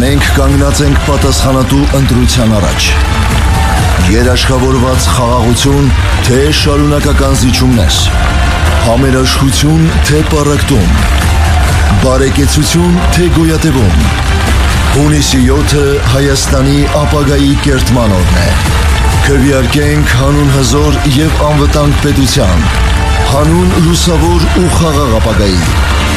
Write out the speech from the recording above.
Մենք կանգնած ենք պատասխանատու ընտրության առաջ։ Երաշխավորված խաղաղություն, թե շարունակական զիջումներ, համերաշխություն, թե պառակտում, բարեկեցություն, թե գոյատևում։ Հունիսի 7-ը Հայաստանի ապագայի կերտման օրն է։ Քվեարկենք հանուն հզոր և անվտանգ պետության, հանուն լուսավոր ու խաղաղ ապագայի։